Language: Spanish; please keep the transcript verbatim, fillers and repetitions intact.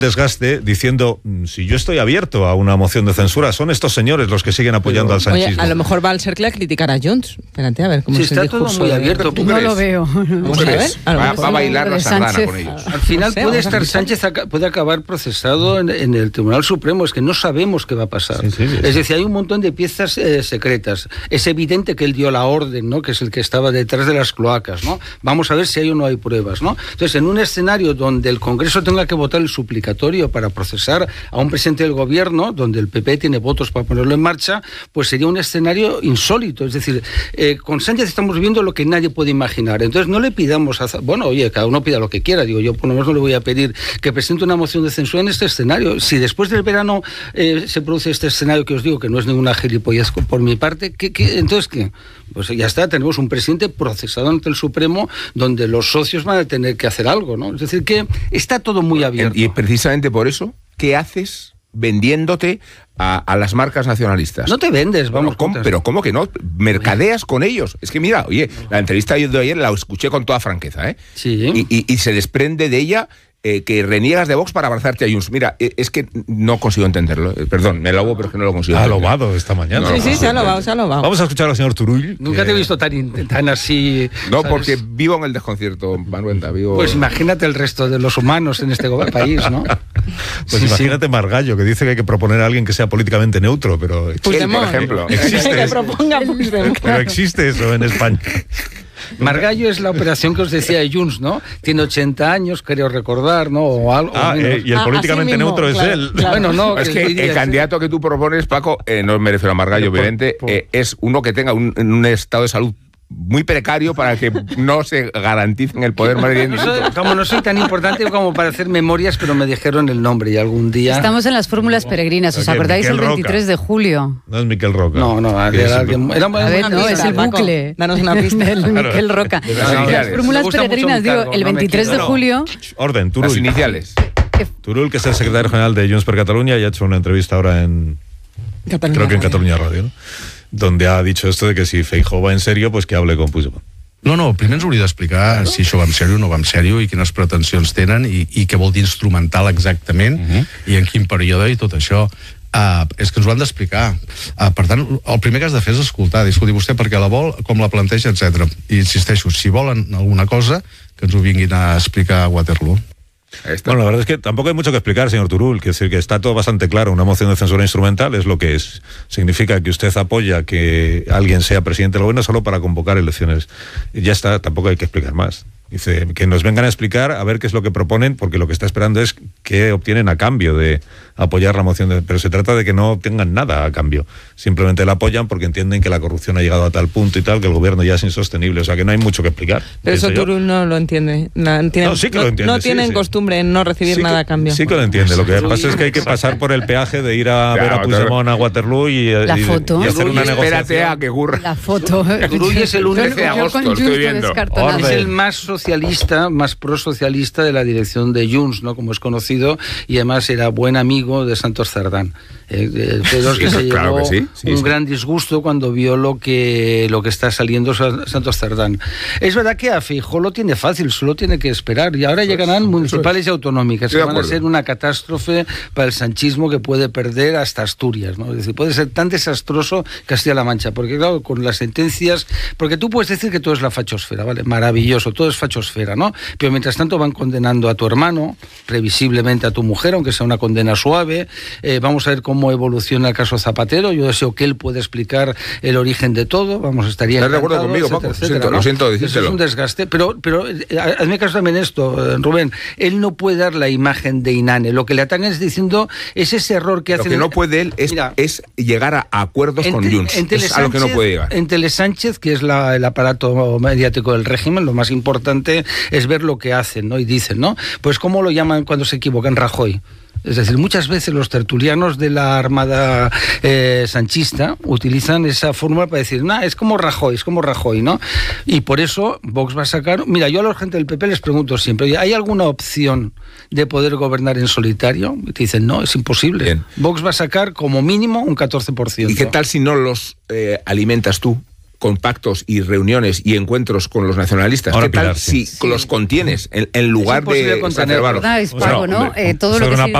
desgaste diciendo, si yo estoy abierto a una moción de censura, son estos señores los que siguen apoyando Pero, al sanchismo. Oye, a lo mejor va al Cercle a criticar a Junts. Espérate a ver cómo sí, es el está todo muy de... abierto. No lo veo. Vamos a ver. A va, va a bailar la sardana con ellos. Al final no sé, puede estar Sánchez, puede acabar procesado en, en el Tribunal Supremo. Es que no sabemos qué va a pasar. Sí, sí, sí. Es decir, hay un montón de piezas eh, secretas. Es evidente que él dio la orden, ¿no? Que es el que estaba detrás de las cloacas, ¿no? Vamos a ver si hay o no hay pruebas, ¿no? Entonces, en un escenario donde el Congreso tenga que votar el suplicatorio para procesar a un presidente del gobierno, donde el P P tiene votos para ponerlo en marcha, pues sería un escenario insólito. Es decir, eh, con Sánchez estamos viendo lo que nadie puede imaginar. Entonces no le pidamos, a, bueno, oye, cada uno pida lo que quiera. Digo, yo por lo menos no le voy a pedir que presente una moción de censura en este escenario. Si después del verano eh, se produce este escenario que os digo, que no es ninguna gilipollez por mi parte, ¿qué, qué, entonces qué? Pues ya está, tenemos un presidente procesado ante el Supremo donde los socios van a tener que hacer algo, ¿no? Es decir, que está todo muy abierto. Y precisamente por eso, ¿qué haces vendiéndote a, a las marcas nacionalistas? No te vendes, vamos. Bueno, ¿cómo? Pero ¿cómo que no? Mercadeas con ellos. Es que mira, oye, la entrevista de ayer la escuché con toda franqueza, ¿eh? Sí. Y, y, y se desprende de ella eh, que reniegas de Vox para abrazarte a Junts. Mira, eh, es que no consigo entenderlo. Eh, perdón, me lobo, pero es que no lo consigo Ha entender. lobado esta mañana. Sí, sí, se ha lobado, se ha lobado. Vamos a escuchar al señor Turull. Nunca que... te he visto tan, tan así. No, ¿sabes? porque vivo en el desconcierto, Manuel. Vivo... Pues imagínate el resto de los humanos en este país, ¿no? Pues sí, imagínate sí. Margallo, que dice que hay que proponer a alguien que sea políticamente neutro, pero... Él, por ejemplo. Existe que eso. proponga Pero existe eso en España. Margallo es la operación que os decía de Junts, ¿no? Tiene ochenta años, creo recordar, ¿no? O algo. Ah, eh, y el ah, políticamente mismo, neutro claro, es él. Claro. Bueno, no. Es que el candidato que tú propones, Paco, eh, no me refiero a Margallo, obviamente, eh, es uno que tenga un, un estado de salud muy precario para que no se garanticen el poder madrileño. Como no soy tan importante como para hacer memorias, pero me dijeron el nombre y algún día... Estamos en las fórmulas peregrinas, ¿os Okay, acordáis? Miquel el veintitrés Roca. de julio. No es Miquel Roca. No, no, era alguien... Era, A ver, no, es el bucle. Danos una pista. El Miquel Roca. Las fórmulas peregrinas, digo, el veintitrés de julio... Orden, Turull. Las iniciales. Turull, que es el secretario general de Junts per Catalunya, y ha hecho una entrevista ahora en... Cataluña creo que en Radio. Cataluña Radio, ¿no? Donde ha dicho esto de que si Feijóo va en serio, pues que hable con Puigdemont. No, no, primer ens hauria d'explicar si això va en sèrio o no va en sèrio i quines pretensions tenen i, i què vol dir instrumental exactament uh-huh. i en quin període i tot això. Uh, és que ens ho han d'explicar. Uh, per tant, el primer que has de fer és escoltar, dir, escolti, vostè per què la vol, com la planteja, etcètera. I insisteixo, si volen alguna cosa, que ens ho vinguin a explicar a Waterloo. Bueno, la verdad es que tampoco hay mucho que explicar, señor Turull, que decir que está todo bastante claro. Una moción de censura instrumental es lo que es. Significa que usted apoya que alguien sea presidente del gobierno solo para convocar elecciones. Y ya está, tampoco hay que explicar más. Dice, que nos vengan a explicar a ver qué es lo que proponen, porque lo que está esperando es qué obtienen a cambio de apoyar la moción. De, pero se trata de que no obtengan nada a cambio. Simplemente la apoyan porque entienden que la corrupción ha llegado a tal punto y tal, que el gobierno ya es insostenible. O sea, que no hay mucho que explicar. Pero eso Turull no lo entiende. No, entiende, no, sí que no, lo entiende. No tienen sí, costumbre en no recibir sí nada que, a cambio. Sí que lo entiende. Lo que pasa es que hay que pasar por el peaje de ir a ya, ver a Puigdemont a Waterloo y, la y, foto. y hacer una Espérate negociación. a que ocurra. La foto. Turull es el único de agosto, yo estoy viendo. Es el más socialista, más prosocialista de la dirección de Junts, ¿no? Como es conocido, y además era buen amigo de Santos Cerdán. Eh, eh, Pedro, sí, que se claro llevó que sí, sí, un sí. gran disgusto cuando vio lo que lo que está saliendo Santos Cerdán. Es verdad que a Feijóo lo tiene fácil, solo tiene que esperar, y ahora eso llegarán es, municipales y autonómicas, que van a ser una catástrofe para el sanchismo que puede perder hasta Asturias, ¿no? Es decir, puede ser tan desastroso Castilla-La Mancha, porque claro, con las sentencias, porque tú puedes decir que todo es la fachosfera, ¿vale? Maravilloso, todo es fachosfera, ¿no? Pero mientras tanto van condenando a tu hermano, previsiblemente a tu mujer, aunque sea una condena suave. Eh, vamos a ver cómo evoluciona el caso Zapatero. Yo deseo que él pueda explicar el origen de todo. Vamos, estaría ¿Estás de encantado, acuerdo conmigo, etcétera, Paco? etcétera, Siento, ¿no? Lo siento decírtelo. Eso es un desgaste, pero, pero eh, hazme caso también esto, eh, Rubén. Él no puede dar la imagen de Inane. Lo que le atacan es diciendo, es ese error que lo hace... Lo que no puede él es, Mira, es llegar a acuerdos en con te, Junts. En es a lo que no puede llegar. En Telesánchez, que es la, el aparato mediático del régimen, lo más importante es ver lo que hacen, ¿no? Y dicen, ¿no? Pues ¿cómo lo llaman cuando se equivocan? Rajoy. Es decir, muchas veces los tertulianos de la Armada eh, sanchista utilizan esa fórmula para decir, nah, es como Rajoy, es como Rajoy, ¿no? Y por eso Vox va a sacar... Mira, yo a la gente del P P les pregunto siempre, ¿hay alguna opción de poder gobernar en solitario? Y te dicen, no, es imposible. Bien. Vox va a sacar como mínimo un catorce por ciento. ¿Y qué tal si no los eh, alimentas tú? con pactos y reuniones y encuentros con los nacionalistas. Ahora ¿Qué tal Pilar, sí. si sí. los contienes en, en lugar de contenerlo? exacerbarlos? Es pago, ¿no? Bueno, Eh, todo lo que sobre una se